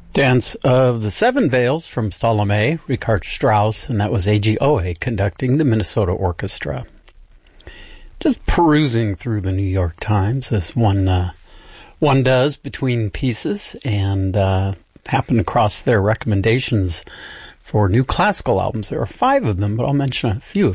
Dance of the Seven Veils from Salome, Richard Strauss, and that was A.G. Ohe conducting the Minnesota Orchestra. Just perusing through the New York Times as one does between pieces, and happened across their recommendations for new classical albums. There are 5 of them, but I'll mention a few